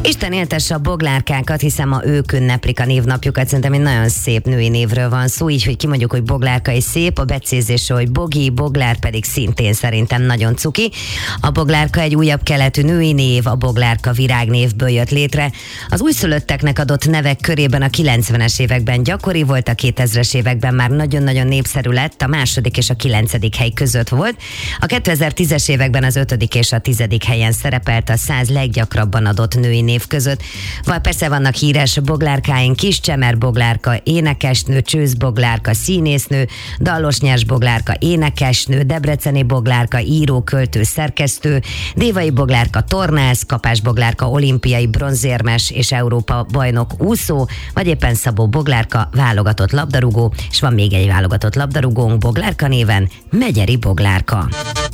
Isten éltesse a boglárkákat, hiszen ma ők ünneplik a névnapjukat. Szerintem egy nagyon szép női névről van szó, így, hogy kimondjuk, hogy boglárka is szép, a becézése, hogy bogi, boglár pedig szintén szerintem nagyon cuki. A boglárka egy újabb keletű női név, a boglárka virágnévből jött létre. Az újszülötteknek adott nevek körében a 90-es években gyakori volt, a 2000-es években már nagyon-nagyon népszerű lett, a második és a 9. hely között volt. A 2010-es években az 5. és a 10. helyen szerepelt a 100 leggyakrabban adott női név között. Persze vannak híres boglárkáink, Kis Csemer boglárka, énekesnő, Csősz boglárka, színésznő, Dallos Nyers boglárka, énekesnő, Debreceni boglárka, író, költő, szerkesztő, Dévai boglárka, tornász, Kapás boglárka, olimpiai bronzérmes és Európa bajnok úszó, vagy éppen Szabó boglárka, válogatott labdarúgó, és van még egy válogatott labdarúgónk boglárka néven, Megyeri boglárka.